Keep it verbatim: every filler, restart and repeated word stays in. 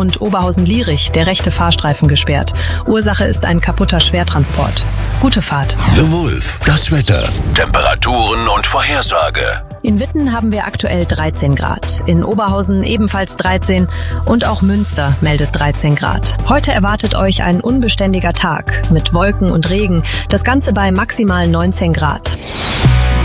und Oberhausen-Lierich der rechte Fahrstreifen gesperrt. Ursache ist ein kaputter Schwertransport. Gute Fahrt. The Wolf, das Wetter, Temperaturen und Vorhersage. In Witten haben wir aktuell dreizehn Grad, in Oberhausen ebenfalls dreizehn und auch Münster meldet dreizehn Grad. Heute erwartet euch ein unbeständiger Tag mit Wolken und Regen, das Ganze bei maximal neunzehn Grad.